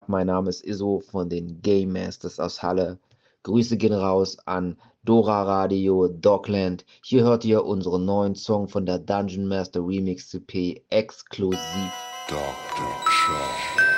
Mein Name ist Iso von den Game Masters aus Halle. Grüße gehen raus an Dora Radio, Dogland. Hier hört ihr unseren neuen Song von der Dungeon Master Remix CP exklusiv. Dr. Chop.